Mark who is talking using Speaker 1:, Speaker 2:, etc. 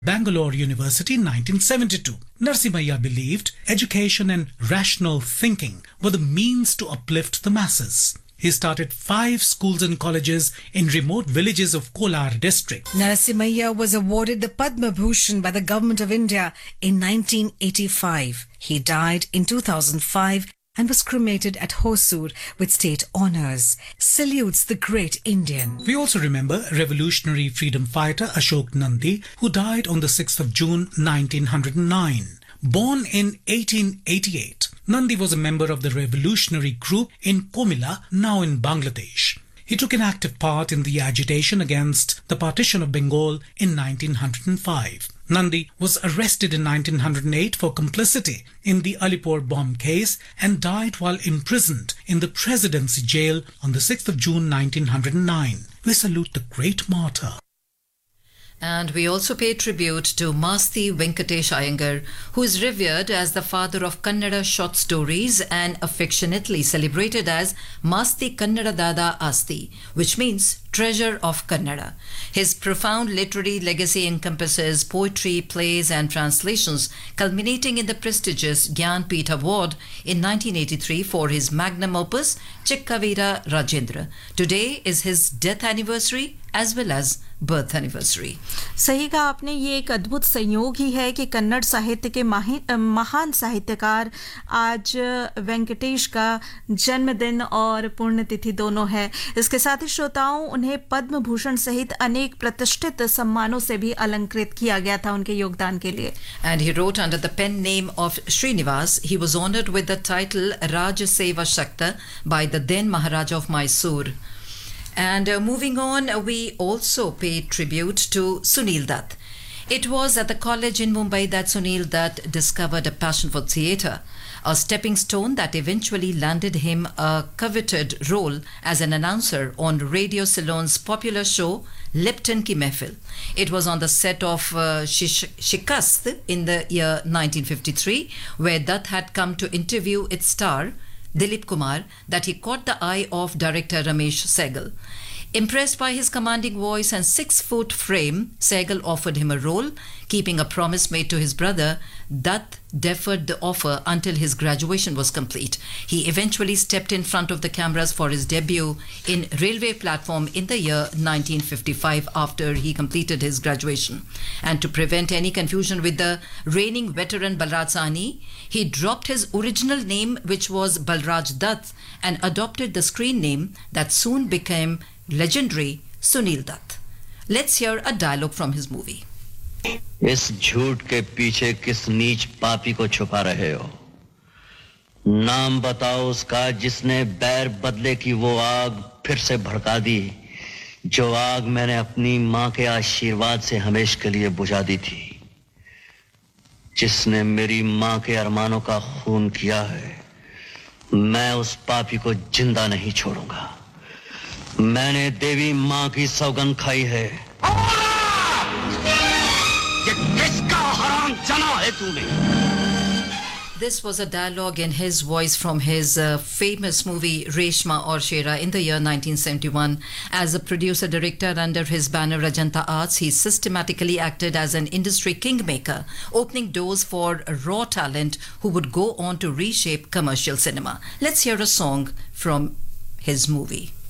Speaker 1: Bangalore University in 1972. Narasimhaiah believed education and rational thinking were the means to uplift the masses. He started 5 schools and colleges in remote villages of Kolar district.
Speaker 2: Narasimhaiah was awarded the Padma Bhushan by the Government of India in 1985. He died in 2005 and was cremated at Hosur with state honours. Salutes the great Indian.
Speaker 1: We also remember revolutionary freedom fighter Ashok Nandi, who died on the 6th of June 1909. Born in 1888, Nandi was a member of the revolutionary group in Komila, now in Bangladesh. He took an active part in the agitation against the partition of Bengal in 1905. Nandi was arrested in 1908 for complicity in the Alipore bomb case and died while imprisoned in the Presidency jail on the 6th of June 1909. We salute the great martyr.
Speaker 3: And we also pay tribute to Masti Venkatesh Iyengar, who is revered as the father of Kannada short stories and affectionately celebrated as Masti Kannada Dada Asti, which means treasure of Kannada. His profound literary legacy encompasses poetry, plays and translations, culminating in the prestigious Gyanpith Award in 1983 for his magnum opus Chikkavira Rajendra. Today is his death anniversary as well as birth anniversary.
Speaker 4: सही कहा आपने, ये एक अद्भुत संयोग ही है कि कन्नड़ साहित्य के महान साहित्यकार आज वेंकटेश का जन्मदिन और पुण्यतिथि दोनों है. इसके साथ ही श्रोताओं, उन्हें पद्म भूषण सहित अनेक प्रतिष्ठित सम्मानों से भी अलंकृत किया गया था उनके योगदान के लिए.
Speaker 3: And he wrote under the pen name of Srinivas. He was honored with the title Raj Seva Shakta by the then Maharaja of Mysore. And moving on, we also pay tribute to Sunil Dutt. It was at the college in Mumbai that Sunil Dutt discovered a passion for theatre, a stepping stone that eventually landed him a coveted role as an announcer on Radio Ceylon's popular show Lipton Ki Mehfil. It was on the set of Shikast in the year 1953, where Dutt had come to interview its star Dilip Kumar, that he caught the eye of director Ramesh Sehgal. Impressed by his commanding voice and 6-foot frame, Sehgal offered him a role. Keeping a promise made to his brother, Dutt deferred the offer until his graduation was complete. He eventually stepped in front of the cameras for his debut in Railway Platform in the year 1955 after he completed his graduation. And to prevent any confusion with the reigning veteran Balraj Sahni, he dropped his original name, which was Balraj Dutt, and adopted the screen name that soon became legendary Sunil Dutt. Let's hear a dialogue from his movie.
Speaker 5: इस झूठ के पीछे किस नीच पापी को छुपा रहे हो? नाम बताओ उसका जिसने बैर बदले की वो आग फिर से भड़का दी, जो आग मैंने अपनी मां के आशीर्वाद से हमेशा के लिए बुझा दी थी, जिसने मेरी मां के अरमानों का खून किया है. मैं उस पापी को जिंदा नहीं छोड़ूंगा. मैंने देवी मां की सौगंध खाई है.
Speaker 3: This was a dialogue in his voice from his famous movie Reshma Aur Shera in the year 1971. As a producer-director under his banner Rajanta Arts, he systematically acted as an industry kingmaker, opening doors for raw talent who would go on to reshape commercial cinema. Let's hear a song from his movie.